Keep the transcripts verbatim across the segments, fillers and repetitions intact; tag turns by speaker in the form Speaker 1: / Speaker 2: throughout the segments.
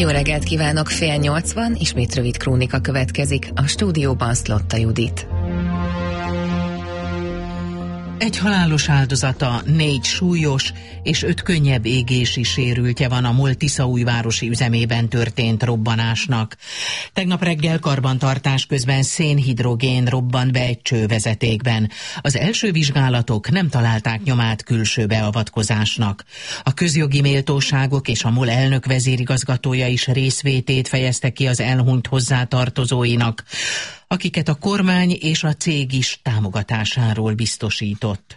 Speaker 1: Jó reggelt kívánok, fél nyolc van, ismét rövid krónika következik, a stúdióban Szlotta Judit.
Speaker 2: Egy halálos áldozata, négy súlyos és öt könnyebb égési sérültje van a MOL Tiszaújvárosi üzemében történt robbanásnak. Tegnap reggel karbantartás közben szénhidrogén robbant be egy csővezetékben. Az első vizsgálatok nem találták nyomát külső beavatkozásnak. A közjogi méltóságok és a MOL elnök vezérigazgatója is részvétét fejezte ki az elhunyt hozzátartozóinak, akiket a kormány és a cég is támogatásáról biztosított.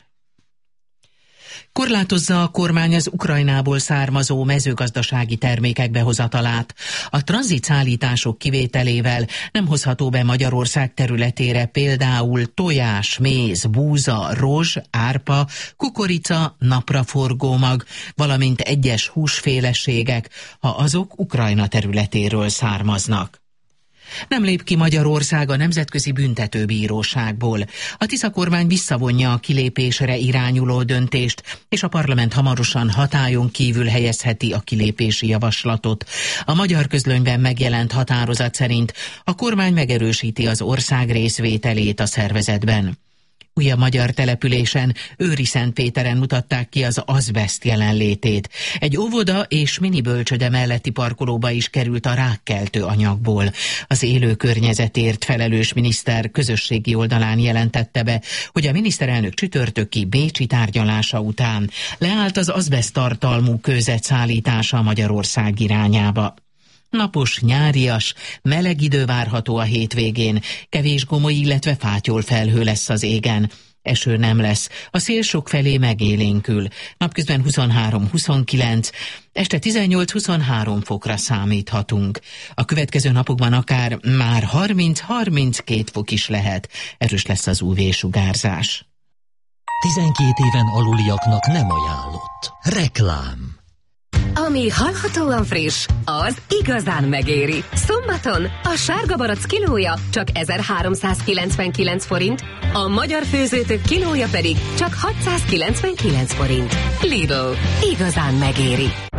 Speaker 2: Korlátozza a kormány az Ukrajnából származó mezőgazdasági termékek behozatalát. A tranzitszállítások kivételével nem hozható be Magyarország területére például tojás, méz, búza, rozs, árpa, kukorica, napraforgómag, valamint egyes húsféleségek, ha azok Ukrajna területéről származnak. Nem lép ki Magyarország a Nemzetközi Büntetőbíróságból. A Tisza kormány visszavonja a kilépésre irányuló döntést, és a parlament hamarosan hatályon kívül helyezheti a kilépési javaslatot. A Magyar Közlönyben megjelent határozat szerint a kormány megerősíti az ország részvételét a szervezetben. Újabb magyar településen, Őriszentpéteren mutatták ki az azbeszt jelenlétét. Egy óvoda és minibölcsöde melletti parkolóba is került a rákkeltő anyagból. Az élő környezetért felelős miniszter közösségi oldalán jelentette be, hogy a miniszterelnök csütörtöki bécsi tárgyalása után leállt az azbeszt tartalmú kőzet szállítása Magyarország irányába. Napos, nyárias, meleg idő várható a hétvégén, kevés gomoly, illetve fátyol felhő lesz az égen. Eső nem lesz, a szél sokfelé megélénkül. Napközben huszonhárom-huszonkilenc, este tizennyolc-huszonhárom fokra számíthatunk. A következő napokban akár már harminc-harminckét fok is lehet. Erős lesz az ú vé-sugárzás.
Speaker 3: tizenkét éven aluliaknak nem ajánlott. Reklám.
Speaker 4: Ami hallhatóan friss, az igazán megéri. Szombaton a sárga barack kilója csak ezerháromszázkilencvenkilenc forint, a magyar főzőtök kilója pedig csak hatszázkilencvenkilenc forint. Lidl, igazán megéri.